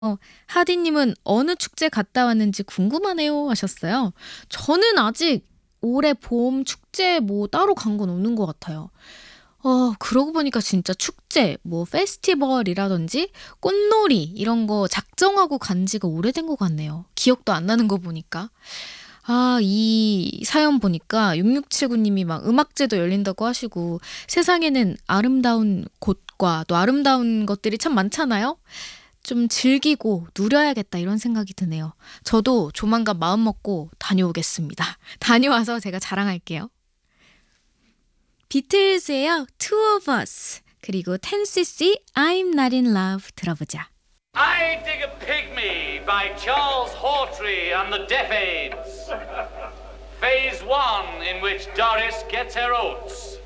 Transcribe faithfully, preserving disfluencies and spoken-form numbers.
어 하디님은 "어느 축제 갔다 왔는지 궁금하네요." 하셨어요. 저는 아직 올해 봄 축제 뭐 따로 간 건 없는 것 같아요. 어 그러고 보니까 진짜 축제 뭐 페스티벌이라든지 꽃놀이 이런 거 작정하고 간 지가 오래된 것 같네요. 기억도 안 나는 거 보니까. 아 이 사연 보니까 육육칠구 님이 막 음악제도 열린다고 하시고 세상에는 아름다운 곳과 또 아름다운 것들이 참 많잖아요. 좀 '즐기고 누려야겠다.' 이런 생각이 드네요. 저도 조만간 마음 먹고 다녀오겠습니다. 다녀와서 제가 자랑할게요. 비틀즈예요. Two of Us 그리고 텐 씨씨 I'm Not in Love 들어보자. I Dig a Pygmy by Charles Hawtrey and the Deaf Aids. Phase one, in which Doris gets her oats.